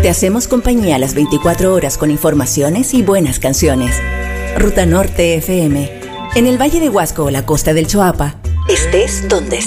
Te hacemos compañía las 24 horas con informaciones y buenas canciones. Ruta Norte FM. En el Valle de Huasco o la costa del Choapa, estés donde estés.